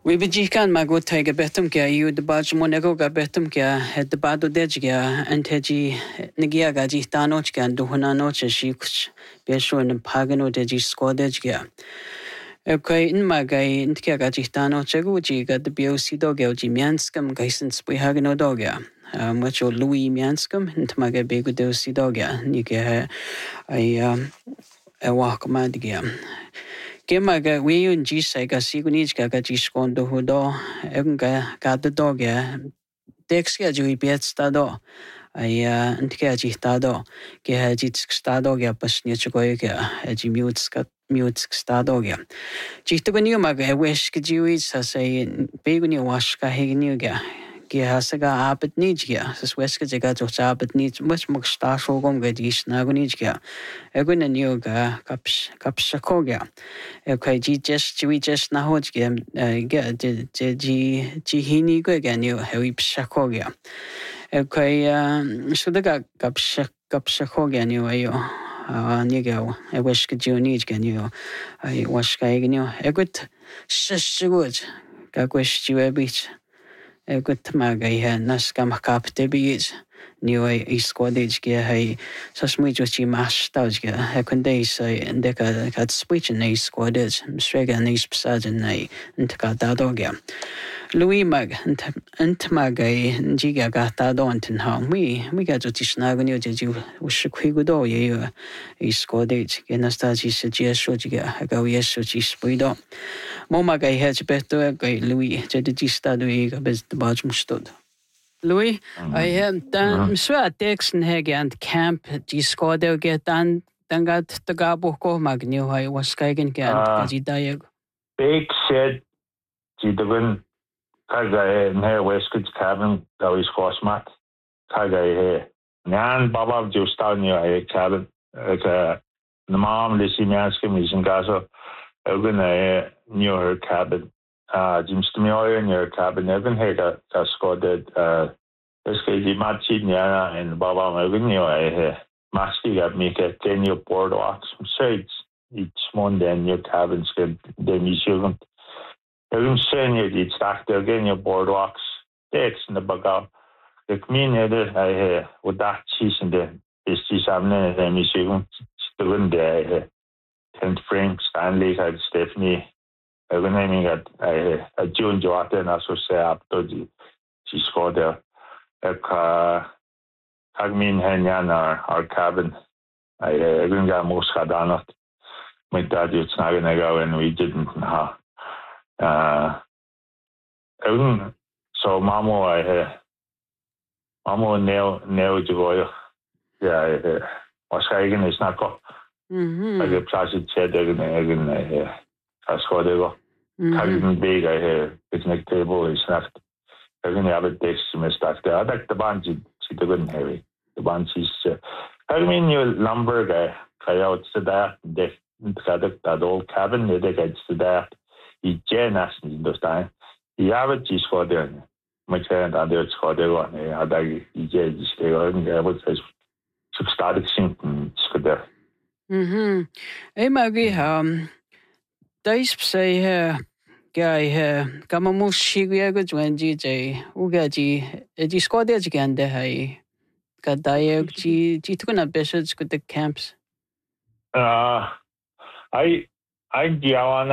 We bejikan magot taiga betum kya you the baj monego ga betum kya het the bado dejga anteji nigia gaji tanoch kya duhuna noche shikuch besho in pagano deji skodejga. Okay, in magai intkya gaji tanoch guji ga the BOC dogya ji mianskam gaisen spihagano dogya. Mucho Louis mianskam intmaga begu deosi dogya niga a walk madgia. Gemaga we un G ga sigunijka ga Giscondo hudo, Egunga got the dog, Dexia Jui Pietstado, Antia Gitado, Gehajit Stadogia, Pasniachogoya, mute Stadogia. Gituganiumaga, wish Gijuis as a Beguni Washka Hignuga. Gehasaga abet nijga, sas weska jaga to abet nij much more stasho gom gadis nagunijga. Egun and yoga kapshakoga. Okay, we just nahojga, hini gogan you, heavy pshakoga. Okay, so the kapshakoga new ayo. Nigo, I wish could you need gan you. I wash gagan you. A good shishwood. Gagwish you a beach. Good maga naskam kapte bees new a squadage gear hay such much which mash dodge a condays and deca cat speech in a squadage strega and east beside and a dogga. Louis mag and maga giga gata don't in how we got to snag new did you wish a quick do you a squadage genastaji suggest shojiga a go yes so she spread. Momaga has better Louis, Jeddi study best the Bajum stood. Louis, I have done so at Dexon Heg and camp, Giscodo get done, then got the Gaboko Magnu, I was Skagan Gant, Diag. Big said, Gidogan, Kaga, near Westwood's cabin, that was Cosmat, Kaga here. Nan Baba just down near a cabin, like the mom, Lissy Manskim is in Gaza. Egan knew her cabin. Jim Stimioy near her cabin. Egan had a squaded. SKG Matchy Niana and Baba Egan knew I Maski got me a 10-year boardwalks. So it's each Monday and your cabins get the museum. Egan saying you stacked again your boardwalks. That's in the bag. The community I with that cheese in the cheese having the museum. Still in there. Kent Frank, Stanley, had Stephanie, everything got a June Joata and also say up to she scored there. Hagmin Henyan, our cabin. I even got most had on it. My dad, it's not going to go and we didn't. So Mamo, Mamo nailed to go. Yeah, was Hagen is not go. I get plastic said again, I scored it. Having big, I hear picnic table is not. I'm going to have a desk semester. I like the band, she didn't heavy. The band is, I mean, you lumber guy, coyotes to that, that old cabin, they get to that. He generous in those time. He have it, she's for them. My child, I did score the one. I like, he just stay on, I would say, started sinking, there. Hey, Maggie, Dice say, guy, come a most shiggy good when GJ, Ugaji, a discordage again, the hay. Got diag, took a bishop, good the camps. I, Diana.